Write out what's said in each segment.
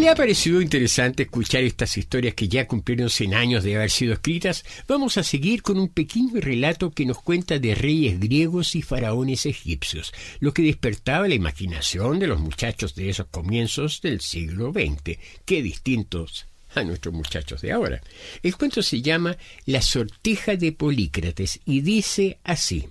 le ha parecido interesante escuchar estas historias que ya cumplieron 100 años de haber sido escritas, vamos a seguir con un pequeño relato que nos cuenta de reyes griegos y faraones egipcios, lo que despertaba la imaginación de los muchachos de esos comienzos del siglo XX, que distintos a nuestros muchachos de ahora. El cuento se llama La sortija de Polícrates y dice así: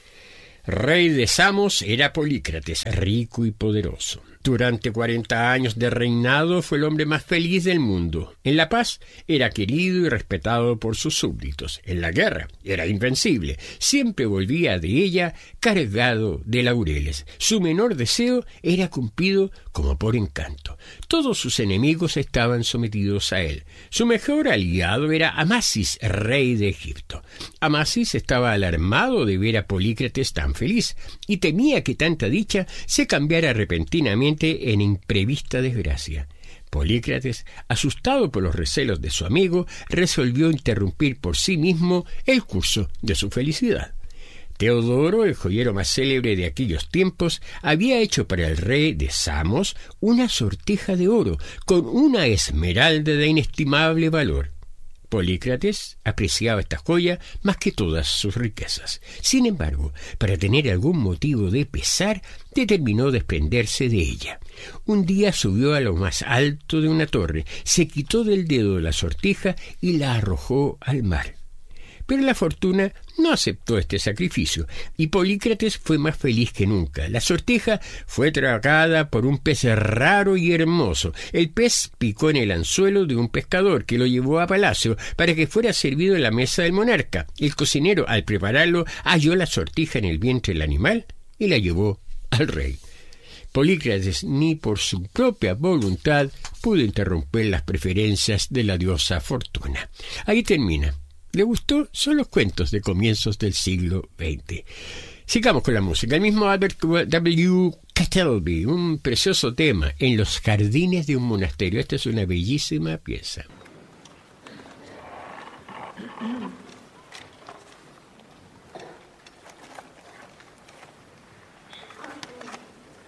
Rey de Samos era Polícrates, rico y poderoso. Durante 40 años de reinado fue el hombre más feliz del mundo. En la paz era querido y respetado por sus súbditos. En la guerra era invencible. Siempre volvía de ella cargado de laureles. Su menor deseo era cumplido como por encanto. Todos sus enemigos estaban sometidos a él. Su mejor aliado era Amasis, rey de Egipto. Amasis estaba alarmado de ver a Polícrates tan feliz y temía que tanta dicha se cambiara repentinamente en imprevista desgracia. Polícrates, asustado por los recelos de su amigo, resolvió interrumpir por sí mismo el curso de su felicidad. Teodoro, el joyero más célebre de aquellos tiempos, había hecho para el rey de Samos una sortija de oro con una esmeralda de inestimable valor. Polícrates apreciaba esta joya más que todas sus riquezas. Sin embargo, para tener algún motivo de pesar, determinó desprenderse de ella. Un día subió a lo más alto de una torre, se quitó del dedo la sortija y la arrojó al mar. Pero la fortuna no aceptó este sacrificio, y Polícrates fue más feliz que nunca. La sortija fue tragada por un pez raro y hermoso. El pez picó en el anzuelo de un pescador, que lo llevó a palacio para que fuera servido en la mesa del monarca. El cocinero, al prepararlo, halló la sortija en el vientre del animal y la llevó al rey. Polícrates, ni por su propia voluntad, pudo interrumpir las preferencias de la diosa Fortuna. Ahí termina. ¿Le gustó? Son los cuentos de comienzos del siglo XX. Sigamos con la música. El mismo Albert W. Kettleby, un precioso tema, En los jardines de un monasterio. Esta es una bellísima pieza.